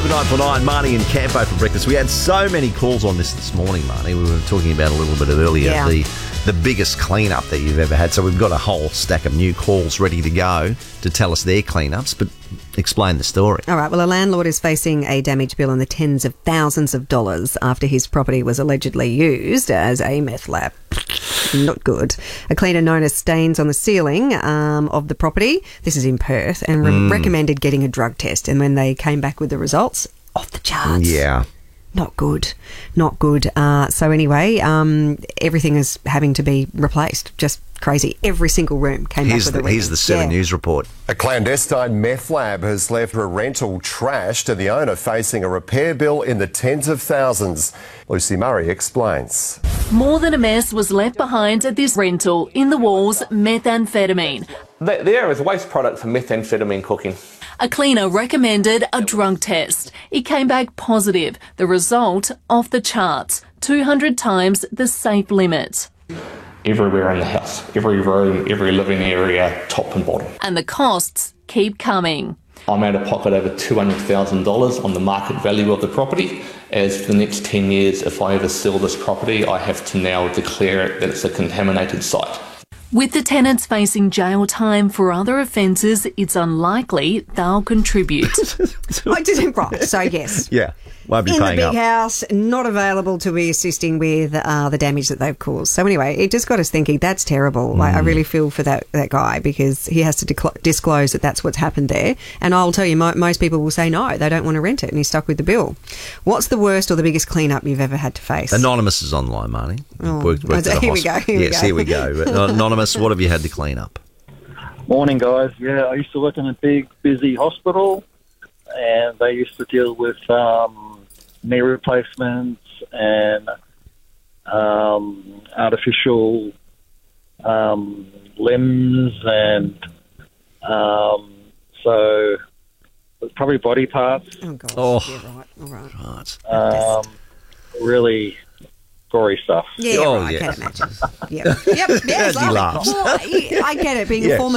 Overnight for 9, Marnie and Campo for breakfast. We had so many calls on this morning, Marnie. We were talking about a little bit earlier, the biggest clean-up that you've ever had. So we've got a whole stack of new calls ready to go to tell us their clean-ups, but explain the story. All right, well, a landlord is facing a damage bill in the tens of thousands of dollars after his property was allegedly used as a meth lab. Not good. A cleaner noticed stains on the ceiling of the property. This is in Perth, and recommended getting a drug test. And when they came back with the results, off the charts. Yeah. Not good. Not good. So anyway, everything is having to be replaced. Just crazy. Every single room came back with a reading. Here's the 7 News report. A clandestine meth lab has left a rental trashed and the owner facing a repair bill in the tens of thousands. Lucy Murray explains. More than a mess was left behind at this rental. In the walls, methamphetamine. There is waste product for methamphetamine cooking. A cleaner recommended a drug test. It came back positive. The result, off the charts. 200 times the safe limit. Everywhere in the house, every room, every living area, top and bottom. And the costs keep coming. I'm out of pocket over $200,000 on the market value of the property. As for the next 10 years, if I ever sell this property, I have to now declare it that it's a contaminated site. With the tenants facing jail time for other offences, it's unlikely they'll contribute. I didn't right. So yes. Yeah. Won't be in the paying big up. house, not available to be assisting with the damage that they've caused. So anyway, it just got us thinking, that's terrible. Like, I really feel for that guy, because he has to disclose that that's what's happened there. And I'll tell you, most people will say no, they don't want to rent it, and he's stuck with the bill. What's the worst or the biggest clean-up you've ever had to face? Anonymous is online, Marnie. Here we go. Here we go. But Anonymous, what have you had to clean up? Morning, guys. Yeah, I used to work in a big, busy hospital, and they used to deal with knee replacements and artificial limbs, and so probably body parts. Oh, gosh. Oh. Yeah, right. Right. Really gory stuff. Yeah, Oh, right. yeah. I can imagine. Yep. Yeah, He laughs. I get it. Being a former